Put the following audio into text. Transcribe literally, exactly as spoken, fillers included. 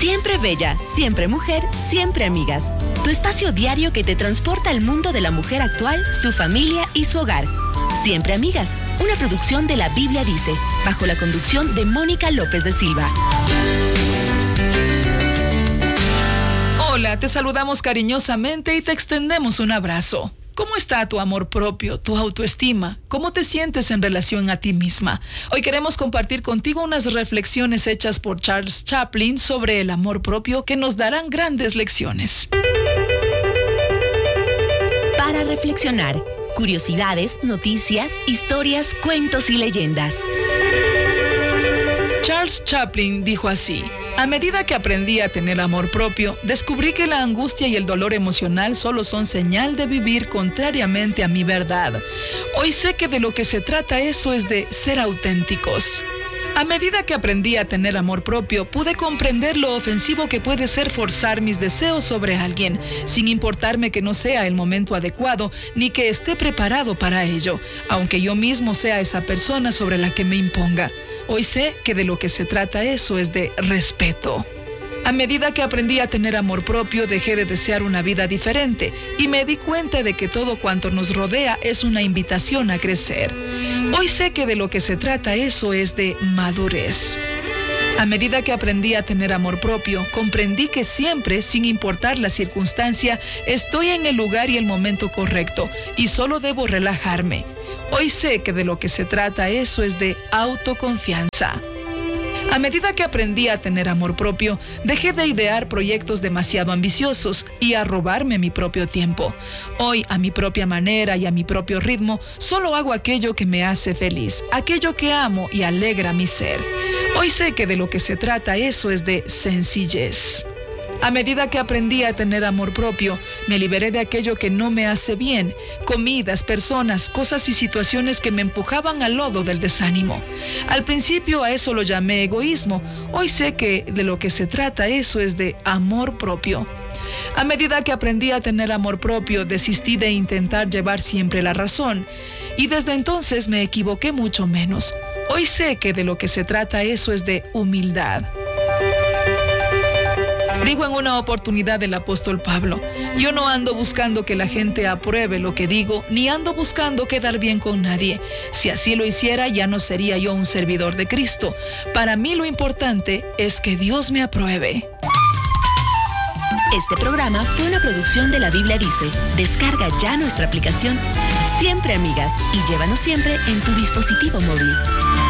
Siempre bella, siempre mujer, siempre amigas. Tu espacio diario que te transporta al mundo de la mujer actual, su familia y su hogar. Siempre Amigas, una producción de La Biblia Dice, bajo la conducción de Mónica López de Silva. Hola, te saludamos cariñosamente y te extendemos un abrazo. ¿Cómo está tu amor propio, tu autoestima? ¿Cómo te sientes en relación a ti misma? Hoy queremos compartir contigo unas reflexiones hechas por Charles Chaplin sobre el amor propio que nos darán grandes lecciones. Para reflexionar, curiosidades, noticias, historias, cuentos y leyendas. Charles Chaplin dijo así: a medida que aprendí a tener amor propio, descubrí que la angustia y el dolor emocional solo son señal de vivir contrariamente a mi verdad. Hoy sé que de lo que se trata eso es de ser auténticos. A medida que aprendí a tener amor propio, pude comprender lo ofensivo que puede ser forzar mis deseos sobre alguien, sin importarme que no sea el momento adecuado, ni que esté preparado para ello, aunque yo mismo sea esa persona sobre la que me imponga. Hoy sé que de lo que se trata eso es de respeto. A medida que aprendí a tener amor propio, dejé de desear una vida diferente y me di cuenta de que todo cuanto nos rodea es una invitación a crecer. Hoy sé que de lo que se trata eso es de madurez. A medida que aprendí a tener amor propio, comprendí que siempre, sin importar la circunstancia, estoy en el lugar y el momento correcto y solo debo relajarme. Hoy sé que de lo que se trata eso es de autoconfianza. A medida que aprendí a tener amor propio, dejé de idear proyectos demasiado ambiciosos y a robarme mi propio tiempo. Hoy, a mi propia manera y a mi propio ritmo, solo hago aquello que me hace feliz, aquello que amo y alegra mi ser. Hoy sé que de lo que se trata eso es de sencillez. A medida que aprendí a tener amor propio, me liberé de aquello que no me hace bien, comidas, personas, cosas y situaciones que me empujaban al lodo del desánimo. Al principio a eso lo llamé egoísmo. Hoy sé que de lo que se trata eso es de amor propio. A medida que aprendí a tener amor propio, desistí de intentar llevar siempre la razón. Y desde entonces me equivoqué mucho menos. Hoy sé que de lo que se trata eso es de humildad. Dijo en una oportunidad el apóstol Pablo: yo no ando buscando que la gente apruebe lo que digo, ni ando buscando quedar bien con nadie. Si así lo hiciera, ya no sería yo un servidor de Cristo. Para mí lo importante es que Dios me apruebe. Este programa fue una producción de La Biblia Dice. Descarga ya nuestra aplicación Siempre Amigas y llévanos siempre en tu dispositivo móvil.